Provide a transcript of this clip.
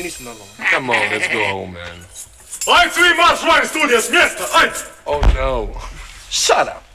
Ti nisu normalni. Come on, let's go home, man. Ajde svi marš van iz studija s mjesta, ajde! Oh no. Shut up.